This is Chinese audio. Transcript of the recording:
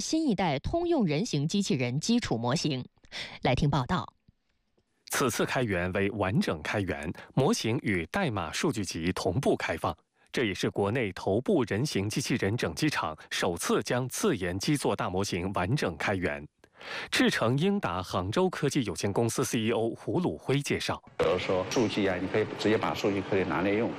新一代通用人形机器人基础模型。来听报道。 此次开源为完整开源，模型与代码数据集同步开放。这也是国内头部人形机器人整机厂首次将自研基座大模型完整开源。智诚英达杭州科技有限公司 CEO 胡鲁辉介绍：“ 比如说数据啊，你可以直接把数据可以拿来用，